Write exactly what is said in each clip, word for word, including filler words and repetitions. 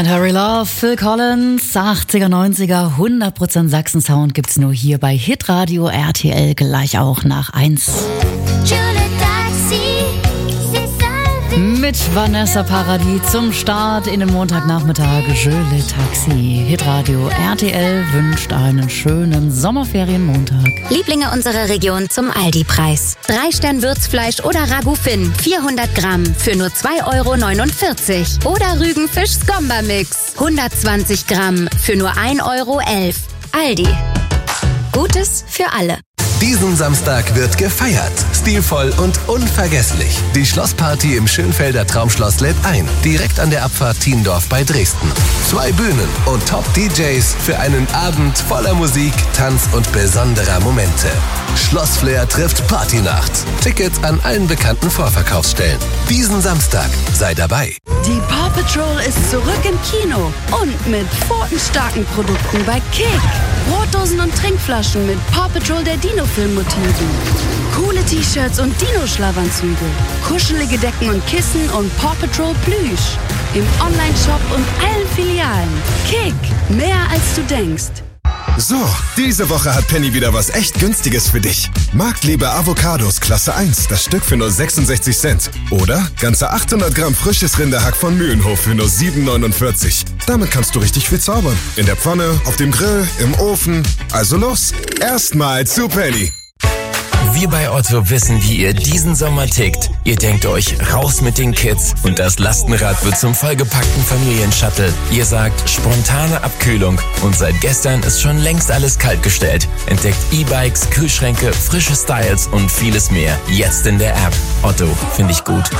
Harry Love, Phil Collins, achtziger, neunziger, hundert Prozent Sachsen-Sound gibt's nur hier bei Hitradio R T L, gleich auch nach eins. Mit Vanessa Paradis zum Start in den Montagnachmittag. Je le Taxi. Hitradio R T L wünscht einen schönen Sommerferienmontag. Lieblinge unserer Region zum Aldi-Preis. Drei Stern Würzfleisch oder Ragout Finn, vierhundert Gramm für nur zwei Euro neunundvierzig. Oder Rügenfisch Scomber Mix, hundertzwanzig Gramm für nur ein Euro elf. Aldi. Gutes für alle. Diesen Samstag wird gefeiert. Stilvoll und unvergesslich. Die Schlossparty im Schönfelder Traumschloss lädt ein. Direkt an der Abfahrt Thiendorf bei Dresden. Zwei Bühnen und Top-D Js für einen Abend voller Musik, Tanz und besonderer Momente. Schlossflair trifft Partynacht. Tickets an allen bekannten Vorverkaufsstellen. Diesen Samstag sei dabei. Die Paw Patrol ist zurück im Kino und mit pfotenstarken Produkten bei Kick. Brotdosen und Trinkflaschen mit Paw Patrol der Dino-Film-Motiven. Coole T-Shirts und Dino-Schlafanzüge. Kuschelige Decken und Kissen und Paw Patrol Plüsch. Im Online-Shop und allen Filialen. Kick, mehr als du denkst. So, diese Woche hat Penny wieder was echt Günstiges für dich. Marktliebe Avocados Klasse eins, das Stück für nur sechsundsechzig Cent. Oder ganze achthundert Gramm frisches Rinderhack von Mühlenhof für nur sieben neunundvierzig. Damit kannst du richtig viel zaubern. In der Pfanne, auf dem Grill, im Ofen. Also los, erstmal zu Penny. Wir bei Otto wissen, wie ihr diesen Sommer tickt. Ihr denkt euch, raus mit den Kids und das Lastenrad wird zum vollgepackten Familienshuttle. Ihr sagt, spontane Abkühlung und seit gestern ist schon längst alles kaltgestellt. Entdeckt E-Bikes, Kühlschränke, frische Styles und vieles mehr. Jetzt in der App. Otto, finde ich gut.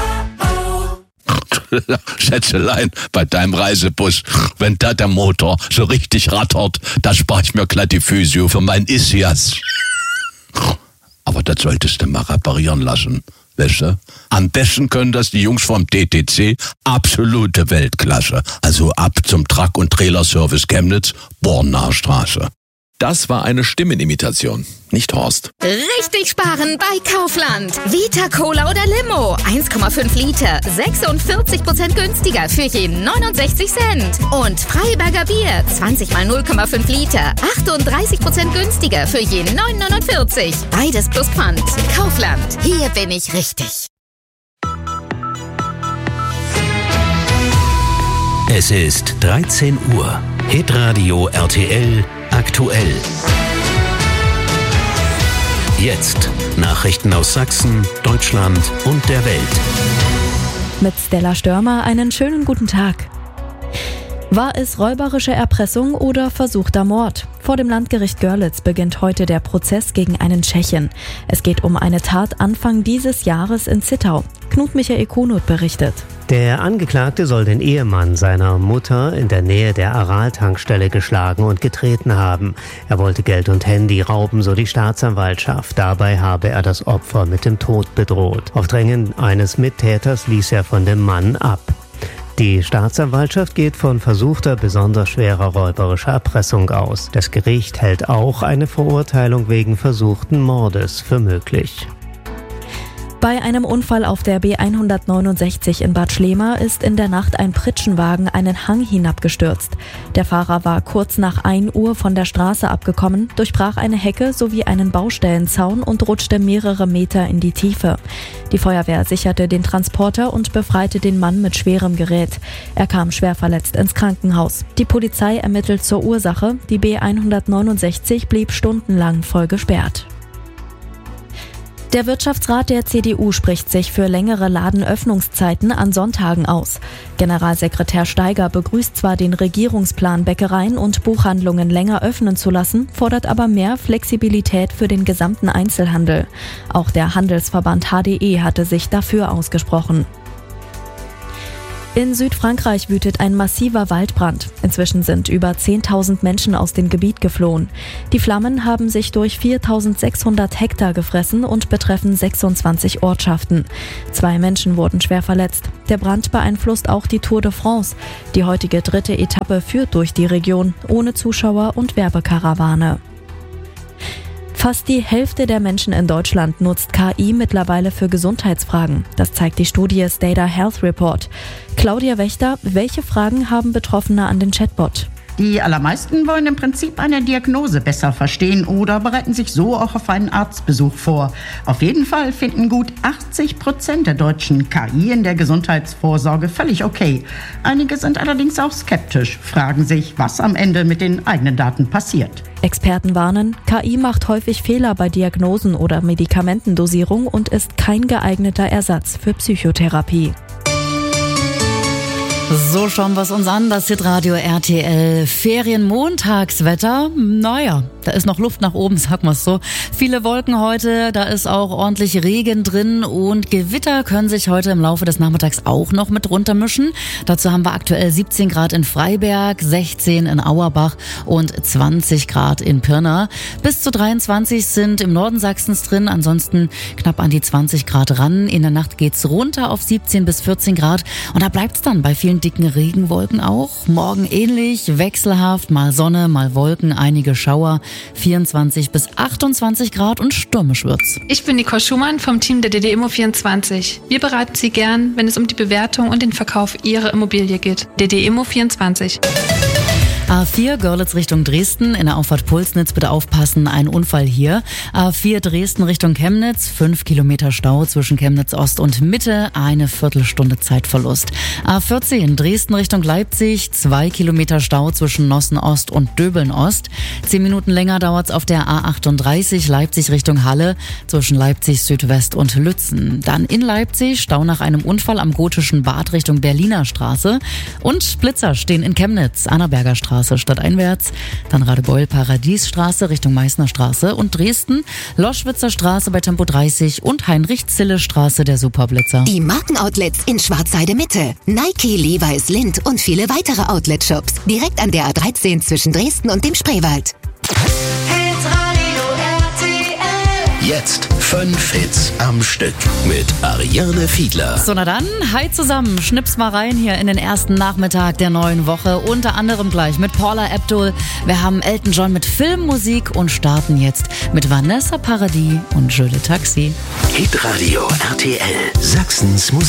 Schätzelein, bei deinem Reisebus, wenn da der Motor so richtig rattert, da spare ich mir glatt die Physio für mein Isias. Aber das solltest du mal reparieren lassen, weißt du? Am besten können das die Jungs vom D T C, absolute Weltklasse. Also ab zum Truck- und Trailerservice Chemnitz, Bornaer Straße. Das war eine Stimmenimitation, nicht Horst. Richtig sparen bei Kaufland. Vita Cola oder Limo. eins Komma fünf Liter. sechsundvierzig Prozent günstiger für jeden neunundsechzig Cent. Und Freiberger Bier. zwanzig mal null Komma fünf Liter. achtunddreißig Prozent günstiger für jeden neun neunundvierzig. Beides plus Pfand. Kaufland. Hier bin ich richtig. Es ist dreizehn Uhr. Hitradio R T L aktuell. Jetzt Nachrichten aus Sachsen, Deutschland und der Welt. Mit Stella Störmer einen schönen guten Tag. War es räuberische Erpressung oder versuchter Mord? Vor dem Landgericht Görlitz beginnt heute der Prozess gegen einen Tschechen. Es geht um eine Tat Anfang dieses Jahres in Zittau. Knut Michael Kunut berichtet. Der Angeklagte soll den Ehemann seiner Mutter in der Nähe der Aral-Tankstelle geschlagen und getreten haben. Er wollte Geld und Handy rauben, so die Staatsanwaltschaft. Dabei habe er das Opfer mit dem Tod bedroht. Auf Drängen eines Mittäters ließ er von dem Mann ab. Die Staatsanwaltschaft geht von versuchter, besonders schwerer räuberischer Erpressung aus. Das Gericht hält auch eine Verurteilung wegen versuchten Mordes für möglich. Bei einem Unfall auf der B hundertneunundsechzig in Bad Schlema ist in der Nacht ein Pritschenwagen einen Hang hinabgestürzt. Der Fahrer war kurz nach ein Uhr von der Straße abgekommen, durchbrach eine Hecke sowie einen Baustellenzaun und rutschte mehrere Meter in die Tiefe. Die Feuerwehr sicherte den Transporter und befreite den Mann mit schwerem Gerät. Er kam schwer verletzt ins Krankenhaus. Die Polizei ermittelt zur Ursache. Die B hundertneunundsechzig blieb stundenlang voll gesperrt. Der Wirtschaftsrat der C D U spricht sich für längere Ladenöffnungszeiten an Sonntagen aus. Generalsekretär Steiger begrüßt zwar den Regierungsplan, Bäckereien und Buchhandlungen länger öffnen zu lassen, fordert aber mehr Flexibilität für den gesamten Einzelhandel. Auch der Handelsverband H D E hatte sich dafür ausgesprochen. In Südfrankreich wütet ein massiver Waldbrand. Inzwischen sind über zehntausend Menschen aus dem Gebiet geflohen. Die Flammen haben sich durch viertausendsechshundert Hektar gefressen und betreffen sechsundzwanzig Ortschaften. Zwei Menschen wurden schwer verletzt. Der Brand beeinflusst auch die Tour de France. Die heutige dritte Etappe führt durch die Region, ohne Zuschauer und Werbekarawane. Fast die Hälfte der Menschen in Deutschland nutzt K I mittlerweile für Gesundheitsfragen. Das zeigt die Studie Stata Health Report. Claudia Wächter, welche Fragen haben Betroffene an den Chatbot? Die allermeisten wollen im Prinzip eine Diagnose besser verstehen oder bereiten sich so auch auf einen Arztbesuch vor. Auf jeden Fall finden gut achtzig Prozent der Deutschen K I in der Gesundheitsvorsorge völlig okay. Einige sind allerdings auch skeptisch, fragen sich, was am Ende mit den eigenen Daten passiert. Experten warnen, K I macht häufig Fehler bei Diagnosen oder Medikamentendosierung und ist kein geeigneter Ersatz für Psychotherapie. So schauen wir es uns an, das Hitradio R T L Ferienmontagswetter. Naja, da ist noch Luft nach oben, sagen wir es so. Viele Wolken heute, da ist auch ordentlich Regen drin und Gewitter können sich heute im Laufe des Nachmittags auch noch mit runtermischen. Dazu haben wir aktuell siebzehn Grad in Freiberg, sechzehn in Auerbach und zwanzig Grad in Pirna. Bis zu dreiundzwanzig sind im Norden Sachsens drin, ansonsten knapp an die zwanzig Grad ran. In der Nacht geht's runter auf siebzehn bis vierzehn Grad und da bleibt's dann bei vielen dicken Regenwolken auch. Morgen ähnlich, wechselhaft, mal Sonne, mal Wolken, einige Schauer, vierundzwanzig bis achtundzwanzig Grad und stürmisch wird's. Ich bin Nicole Schumann vom Team der D D Immo vierundzwanzig. Wir beraten Sie gern, wenn es um die Bewertung und den Verkauf Ihrer Immobilie geht. D D Immo vierundzwanzig. A vier Görlitz Richtung Dresden, in der Auffahrt Pulsnitz bitte aufpassen, ein Unfall hier. A vier Dresden Richtung Chemnitz, fünf Kilometer Stau zwischen Chemnitz Ost und Mitte, eine Viertelstunde Zeitverlust. A vierzehn Dresden Richtung Leipzig, zwei Kilometer Stau zwischen Nossen Ost und Döbeln Ost. Zehn Minuten länger dauert's auf der A achtunddreißig Leipzig Richtung Halle, zwischen Leipzig Südwest und Lützen. Dann in Leipzig Stau nach einem Unfall am Gotischen Bad Richtung Berliner Straße. Und Blitzer stehen in Chemnitz, Annaberger Straße stadteinwärts, dann Radebeul Paradiesstraße Richtung Meißner Straße und Dresden, Loschwitzer Straße bei Tempo dreißig und Heinrich-Zille-Straße der Superblitzer. Die Markenoutlets in Schwarzheide Mitte, Nike, Levi's, Lindt und viele weitere Outlet-Shops direkt an der A dreizehn zwischen Dresden und dem Spreewald. Jetzt fünf Hits am Stück mit Ariane Fiedler. So, na dann, hi zusammen, schnips mal rein hier in den ersten Nachmittag der neuen Woche. Unter anderem gleich mit Paula Abdul. Wir haben Elton John mit Filmmusik und starten jetzt mit Vanessa Paradis und Jules Taxi. Hitradio R T L, Sachsens Musik.